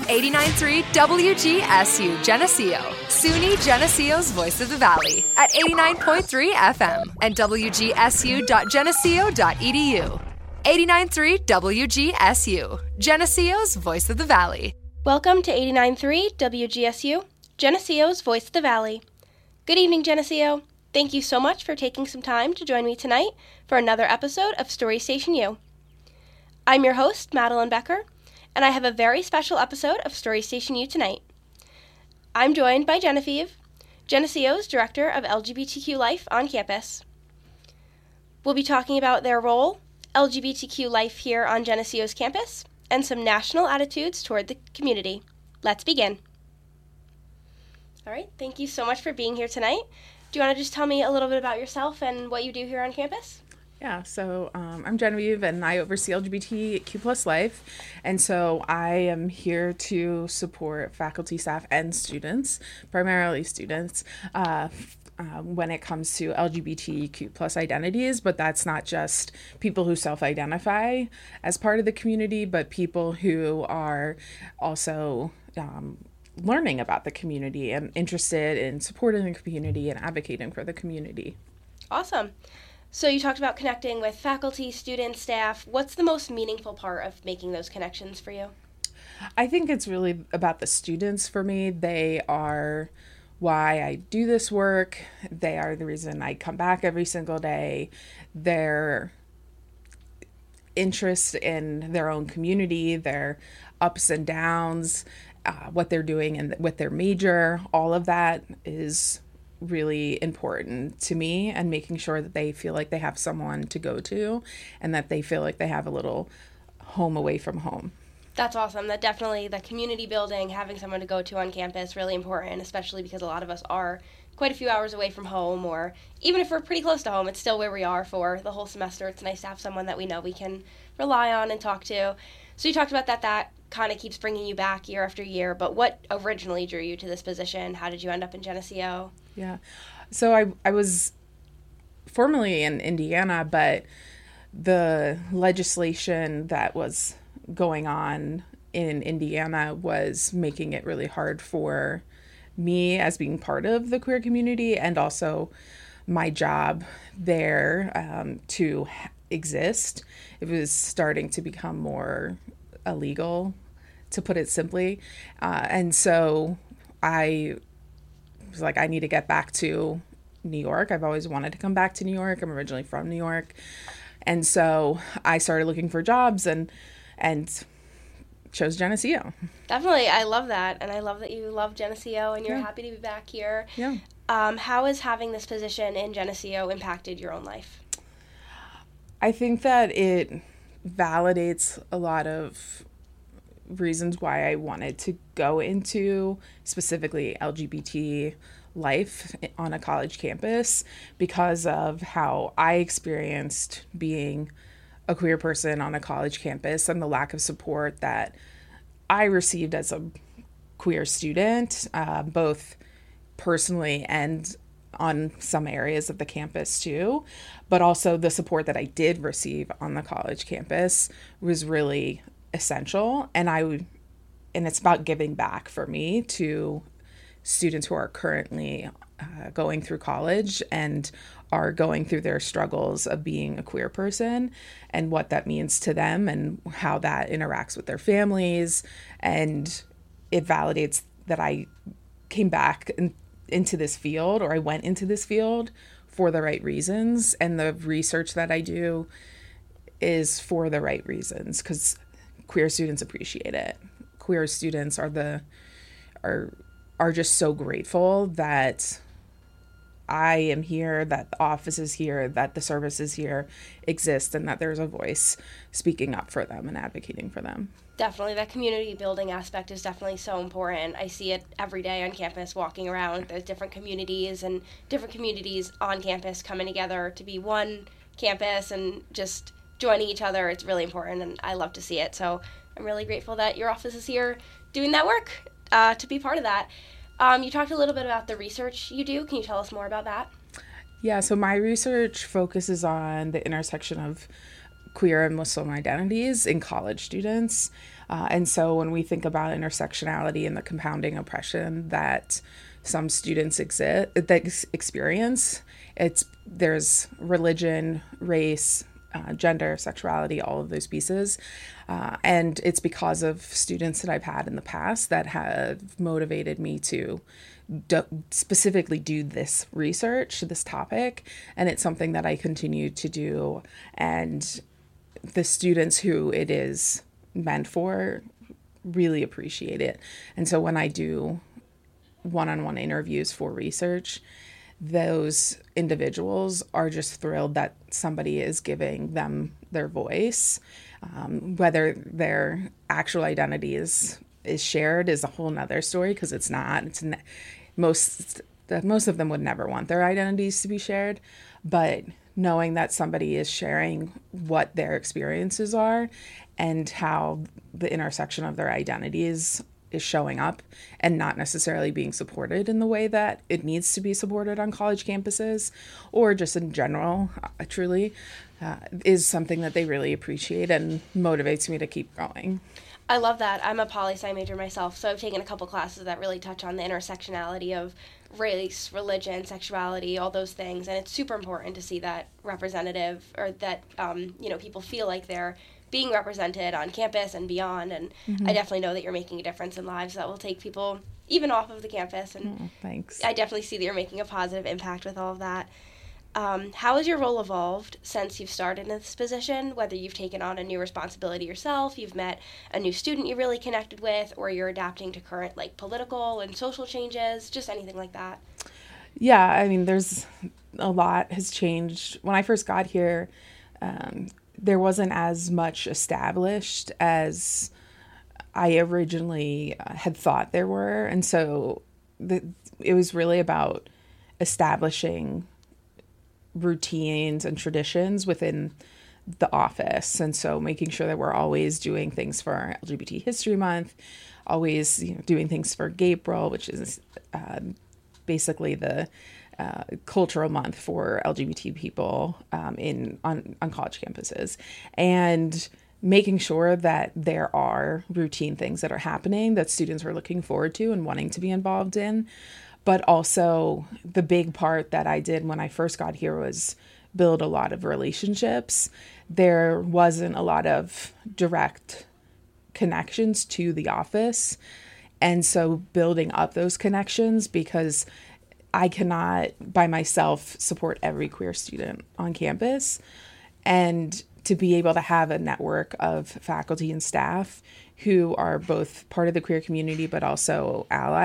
89.3 WGSU Geneseo, SUNY Geneseo's Voice of the Valley at 89.3 FM and WGSU.geneseo.edu. 89.3 WGSU, Geneseo's Voice of the Valley. Welcome to 89.3 WGSU, Geneseo's Voice of the Valley. Good evening, Geneseo. Thank you so much for taking some time to join me tonight for another episode of Story Station U. I'm your host, Madeline Becker, and I have a very special episode of Story Station U tonight. I'm joined by Genevieve, Geneseo's Director of LGBTQ Life on campus. We'll be talking about their role, LGBTQ life here on Geneseo's campus, and some national attitudes toward the community. Let's begin. All right, thank you so much for being here tonight. Do you want to just tell me a little bit about yourself and what you do here on campus? Yeah, so I'm Genevieve, and I oversee LGBTQ plus life, and so I am here to support faculty, staff, and students, primarily students, when it comes to LGBTQ plus identities, but that's not just people who self-identify as part of the community, but people who are also learning about the community and interested in supporting the community and advocating for the community. Awesome. So you talked about connecting with faculty, students, staff. What's the most meaningful part of making those connections for you? I think it's really about the students for me. They are why I do this work. They are the reason I come back every single day. Their interest in their own community, their ups and downs, what they're doing and with their major, all of that is really important to me, and making sure that they feel like they have someone to go to and that they feel like they have a little home away from home. That's awesome. That definitely, the community building, having someone to go to on campus, really important, especially because a lot of us are quite a few hours away from home, or even if we're pretty close to home, it's still where we are for the whole semester. It's nice to have someone that we know we can rely on and talk to. So you talked about that kind of keeps bringing you back year after year, but what originally drew you to this position? How did you end up in Geneseo? Yeah. So I was formerly in Indiana, but the legislation that was going on in Indiana was making it really hard for me as being part of the queer community, and also my job there to exist. It was starting to become more illegal, to put it simply. And so I was like, I need to get back to New York. I've always wanted to come back to New York. I'm originally from New York. And so I started looking for jobs and chose Geneseo. Definitely. I love that. And I love that you love Geneseo and you're happy to be back here. Yeah. How has having this position in Geneseo impacted your own life? I think that it validates a lot of reasons why I wanted to go into specifically LGBT life on a college campus, because of how I experienced being a queer person on a college campus and the lack of support that I received as a queer student, both personally and on some areas of the campus too, but also the support that I did receive on the college campus was really essential. And it's about giving back for me to students who are currently going through college and are going through their struggles of being a queer person, and what that means to them and how that interacts with their families. And it validates that I came back into this field, or I went into this field for the right reasons, and the research that I do is for the right reasons, because queer students appreciate it. Queer students are just so grateful that I am here, that the office is here, that the services here exist, and that there's a voice speaking up for them and advocating for them. Definitely. That community building aspect is definitely so important. I see it every day on campus, walking around. There's different communities and different communities on campus coming together to be one campus and just joining each other. It's really important, and I love to see it. So I'm really grateful that your office is here doing that work to be part of that. You talked a little bit about the research you do. Can you tell us more about that? Yeah, so my research focuses on the intersection of queer and Muslim identities in college students. And so when we think about intersectionality and the compounding oppression that some students experience, there's religion, race, gender, sexuality, all of those pieces. And it's because of students that I've had in the past that have motivated me to specifically do this research, this topic. And it's something that I continue to do. And the students who it is meant for really appreciate it. And so when I do one-on-one interviews for research, those individuals are just thrilled that somebody is giving them their voice. Whether their actual identity is shared is a whole nother story, because it's not. Most of them would never want their identities to be shared, but knowing that somebody is sharing what their experiences are and how the intersection of their identities is showing up and not necessarily being supported in the way that it needs to be supported on college campuses or just in general, truly, is something that they really appreciate and motivates me to keep going. I love that. I'm a poli-sci major myself, so I've taken a couple classes that really touch on the intersectionality of race, religion, sexuality, all those things, and it's super important to see that representative, or that people feel like they're being represented on campus and beyond. And I definitely know that you're making a difference in lives that will take people even off of the campus. And thanks. I definitely see that you're making a positive impact with all of that. How has your role evolved since you've started in this position, whether you've taken on a new responsibility yourself, you've met a new student you really connected with, or you're adapting to current political and social changes, just anything like that? Yeah, I mean, there's a lot has changed. When I first got here, there wasn't as much established as I originally had thought there were. And so it was really about establishing routines and traditions within the office. And so making sure that we're always doing things for LGBT History Month, always doing things for Gapril, which is basically the cultural month for LGBT people on college campuses, and making sure that there are routine things that are happening that students are looking forward to and wanting to be involved in. But also the big part that I did when I first got here was build a lot of relationships. There wasn't a lot of direct connections to the office. And so building up those connections, because I cannot by myself support every queer student on campus. And to be able to have a network of faculty and staff who are both part of the queer community, but also allies